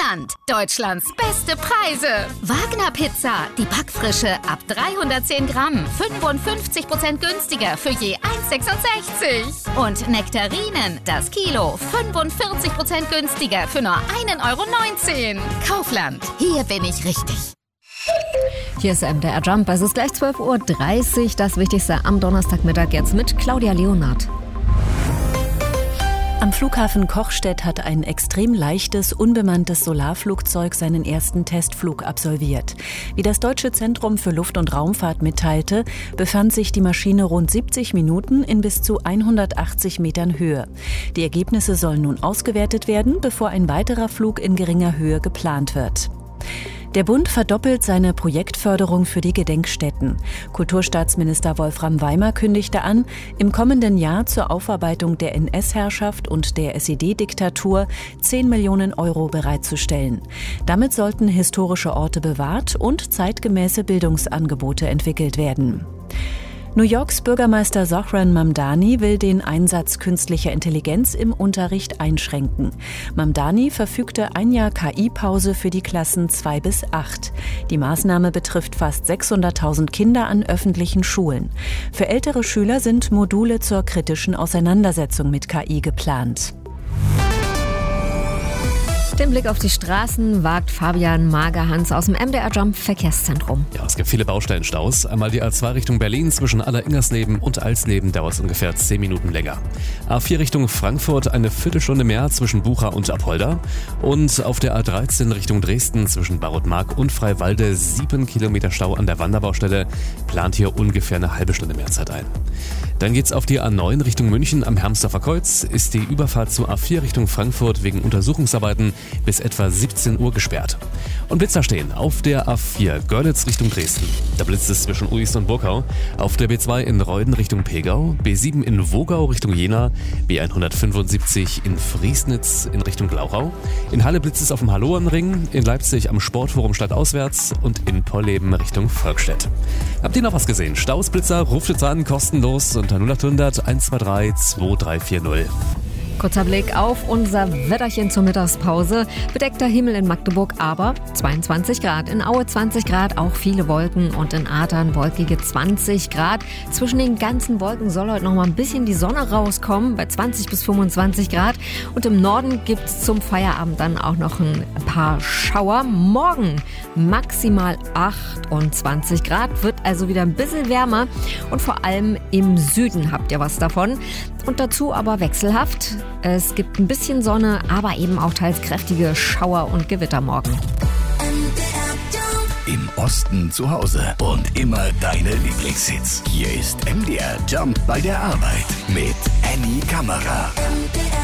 Kaufland. Deutschlands beste Preise. Wagner Pizza, die Backfrische ab 310 Gramm. 55% günstiger für je 1,66. Und Nektarinen, das Kilo. 45% günstiger für nur 1,19 €. Kaufland, hier bin ich richtig. Hier ist MDR Jump. Es ist gleich 12:30 Uhr. Das Wichtigste am Donnerstagmittag jetzt mit Claudia Leonhardt. Am Flughafen Kochstedt hat ein extrem leichtes, unbemanntes Solarflugzeug seinen ersten Testflug absolviert. Wie das Deutsche Zentrum für Luft- und Raumfahrt mitteilte, befand sich die Maschine rund 70 Minuten in bis zu 180 Metern Höhe. Die Ergebnisse sollen nun ausgewertet werden, bevor ein weiterer Flug in geringer Höhe geplant wird. Der Bund verdoppelt seine Projektförderung für die Gedenkstätten. Kulturstaatsminister Wolfram Weimer kündigte an, im kommenden Jahr zur Aufarbeitung der NS-Herrschaft und der SED-Diktatur 10 Millionen € bereitzustellen. Damit sollten historische Orte bewahrt und zeitgemäße Bildungsangebote entwickelt werden. New Yorks Bürgermeister Zohran Mamdani will den Einsatz künstlicher Intelligenz im Unterricht einschränken. Mamdani verfügte ein Jahr KI-Pause für die Klassen 2 bis 8. Die Maßnahme betrifft fast 600.000 Kinder an öffentlichen Schulen. Für ältere Schüler sind Module zur kritischen Auseinandersetzung mit KI geplant. Den Blick auf die Straßen wagt Fabian Magerhans aus dem MDR Jump Verkehrszentrum. Ja, es gibt viele Baustellenstaus. Einmal die A2 Richtung Berlin zwischen Aller-Ingersleben und Alsleben dauert es ungefähr 10 Minuten länger. A4 Richtung Frankfurt eine Viertelstunde mehr zwischen Bucha und Apolda. Und auf der A13 Richtung Dresden zwischen Barotmark und Freiwalde 7 Kilometer Stau an der Wanderbaustelle. Plant hier ungefähr eine halbe Stunde mehr Zeit ein. Dann geht's auf die A9 Richtung München am Hermsdorfer Kreuz. Ist die Überfahrt zur A4 Richtung Frankfurt wegen Untersuchungsarbeiten bis etwa 17 Uhr gesperrt. Und Blitzer stehen auf der A4 Görlitz Richtung Dresden. Da blitzt es zwischen Uis und Burkau. Auf der B2 in Reuden Richtung Pegau, B7 in Wogau Richtung Jena, B175 in Friesnitz in Richtung Glauchau. In Halle blitzt es auf dem Halloernring, in Leipzig am Sportforum stadtauswärts und in Polleben Richtung Volkstedt. Habt ihr noch was gesehen? Staus, Blitzer, ruft uns an, kostenlos unter 0800 123 2340. Kurzer Blick auf unser Wetterchen zur Mittagspause. Bedeckter Himmel in Magdeburg, aber 22 Grad. In Aue 20 Grad, auch viele Wolken. Und in Adern wolkige 20 Grad. Zwischen den ganzen Wolken soll heute noch mal ein bisschen die Sonne rauskommen, bei 20 bis 25 Grad. Und im Norden gibt es zum Feierabend dann auch noch ein paar Schauer. Morgen maximal 28 Grad, wird also wieder ein bisschen wärmer. Und vor allem im Süden habt ihr was davon. Und dazu aber wechselhaft. Es gibt ein bisschen Sonne, aber eben auch teils kräftige Schauer und Gewitter morgen. Im Osten zu Hause und immer deine Lieblingshits. Hier ist MDR Jump bei der Arbeit mit Annie Kammerer.